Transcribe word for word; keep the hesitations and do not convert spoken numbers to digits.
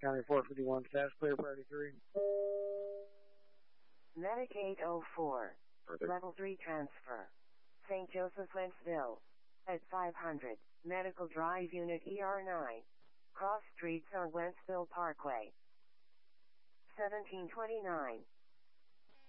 County four fifty-one, status clear, priority three. Medic eight oh four, Perfect. level three transfer. Saint Joseph, Wentzville. At five hundred, Medical Drive Unit E R nine. Cross Streets on Wentzville Parkway. seventeen twenty-nine.